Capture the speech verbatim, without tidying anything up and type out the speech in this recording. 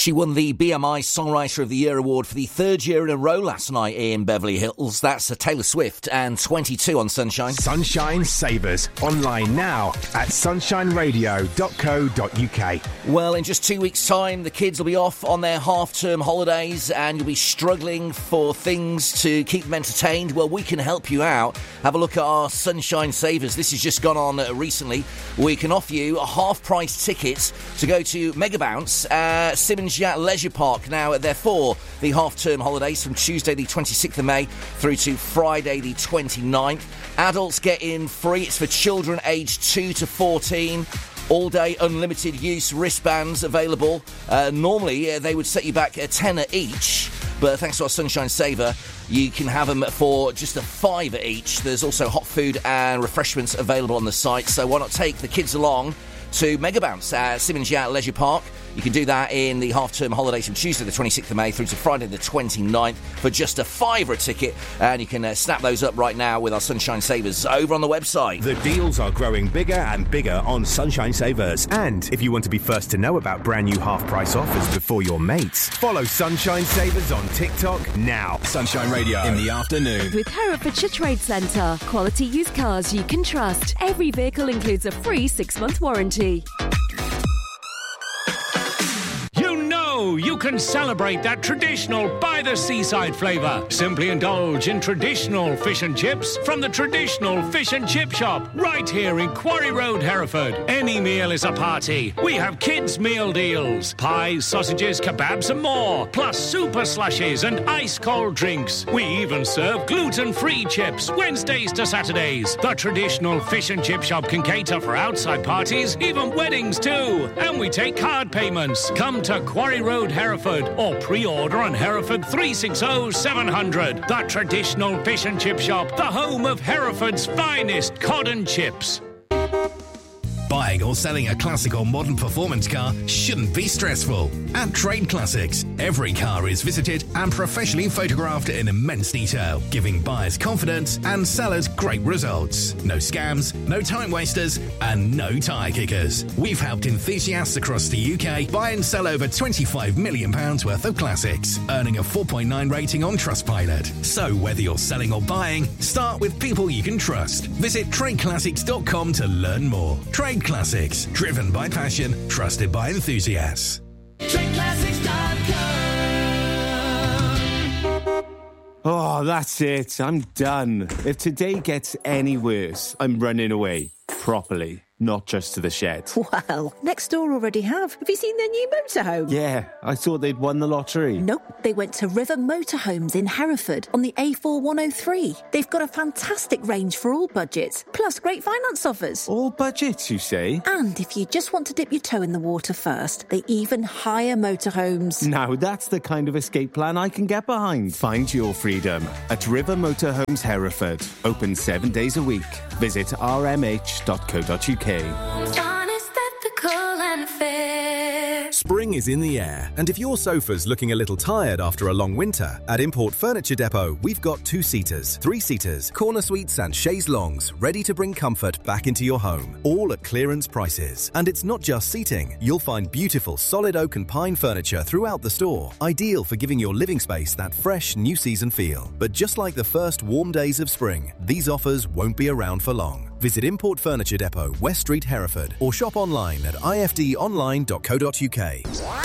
She won the B M I Songwriter of the Year award for the third year in a row last night in Beverly Hills. That's uh, Taylor Swift and twenty-two on Sunshine. Sunshine Savers, online now at sunshine radio dot co dot uk. Well, in just two weeks' time, the kids will be off on their half-term holidays and you'll be struggling for things to keep them entertained. Well, we can help you out. Have a look at our Sunshine Savers. This has just gone on uh, recently. We can offer you a half-price tickets to go to Mega Bounce at Simmons Yacht Leisure Park. Now, they're for the half-term holidays from Tuesday the twenty-sixth of May through to Friday the twenty-ninth. Adults get in free. It's for children aged two to fourteen. All-day unlimited use wristbands available. Uh, normally, uh, they would set you back a tenner each, but thanks to our Sunshine Saver, you can have them for just a fiver each. There's also hot food and refreshments available on the site, so why not take the kids along to Mega Bounce at Simmons Yacht Leisure Park. You can do that in the half-term holidays from Tuesday the twenty-sixth of May through to Friday the twenty-ninth for just a fiver a ticket, and you can uh, snap those up right now with our Sunshine Savers over on the website. The deals are growing bigger and bigger on Sunshine Savers. And if you want to be first to know about brand new half-price offers before your mates, follow Sunshine Savers on TikTok now. Sunshine Radio in the afternoon. With Herefordshire Trade Centre. Quality used cars you can trust. Every vehicle includes a free six-month warranty. You can celebrate that traditional by-the-seaside flavour. Simply indulge in traditional fish and chips from the traditional fish and chip shop right here in Quarry Road, Hereford. Any meal is a party. We have kids' meal deals. Pies, sausages, kebabs and more. Plus super slushies and ice-cold drinks. We even serve gluten-free chips Wednesdays to Saturdays. The traditional fish and chip shop can cater for outside parties, even weddings too. And we take card payments. Come to Quarry Road, Hereford, or pre-order on Hereford three six zero seven hundred. The traditional fish and chip shop, the home of Hereford's finest cod and chips. Buying or selling a classic or modern performance car shouldn't be stressful. At Trade Classics, every car is visited and professionally photographed in immense detail, giving buyers confidence and sellers great results. No scams, no time wasters, and no tyre kickers. We've helped enthusiasts across the U K buy and sell over twenty-five million pounds worth of classics, earning a four point nine rating on Trustpilot. So whether you're selling or buying, start with people you can trust. Visit trade classics dot com to learn more. Trade Classics, driven by passion, trusted by enthusiasts. trade classics dot com. Oh, that's it. I'm done. If today gets any worse, I'm running away. Properly. Not just to the shed. Well, next door already have. Have you seen their new motorhome? Yeah, I thought they'd won the lottery. Nope, they went to River Motorhomes in Hereford on the A four one oh three. They've got a fantastic range for all budgets, plus great finance offers. All budgets, you say? And if you just want to dip your toe in the water first, they even hire motorhomes. Now that's the kind of escape plan I can get behind. Find your freedom at River Motorhomes Hereford. Open seven days a week. Visit r m h dot co dot u k. Honest, ethical and fair. Spring is in the air, and if your sofa's looking a little tired after a long winter, at Import Furniture Depot, we've got two-seaters, three-seaters, corner suites and chaise longues ready to bring comfort back into your home, all at clearance prices. And it's not just seating. You'll find beautiful solid oak and pine furniture throughout the store, ideal for giving your living space that fresh, new season feel. But just like the first warm days of spring, these offers won't be around for long. Visit Import Furniture Depot, West Street, Hereford, or shop online at i f d online dot co dot u k.